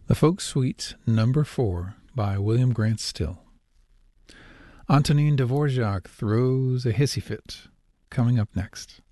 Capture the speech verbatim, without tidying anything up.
The Folk Suite Number four by William Grant Still. Antonin Dvorak throws a hissy fit, coming up next.